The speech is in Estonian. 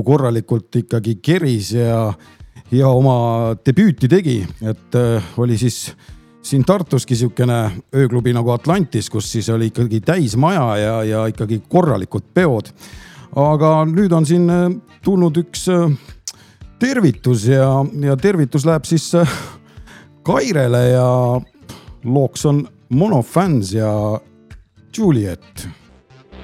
korralikult ikkagi keris ja oma debüüti tegi, et oli siis siin Tartuski siukene ööklubi nagu Atlantis, kus siis oli ikkagi täis maja ja ikkagi korralikud peod. Aga nüüd on siin tulnud üks tervitus ja tervitus läheb siis Kairele ja looks on Monofans ja Juliet.